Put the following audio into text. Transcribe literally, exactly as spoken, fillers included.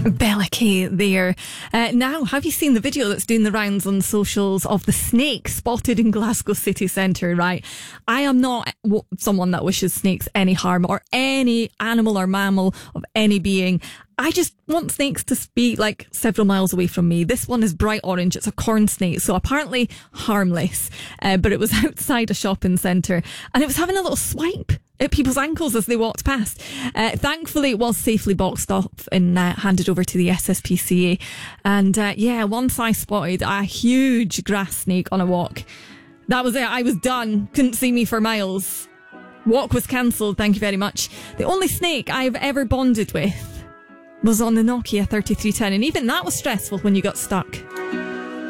Bella Kay there. Uh, now, have you seen the video that's doing the rounds on socials of the snake spotted in Glasgow city centre, right? I am not w- someone that wishes snakes any harm or any animal or mammal of any being. I just want snakes to be like several miles away from me. This one is bright orange. It's a corn snake, so apparently harmless. Uh, but it was outside a shopping centre and it was having a little swipe at people's ankles as they walked past. Uh, thankfully, it was safely boxed off and uh, handed over to the S S P C A. And uh, yeah, once I spotted a huge grass snake on a walk, that was it. I was done. Couldn't see me for miles. Walk was cancelled. Thank you very much. The only snake I've ever bonded with was on the Nokia thirty-three ten, and even that was stressful when you got stuck.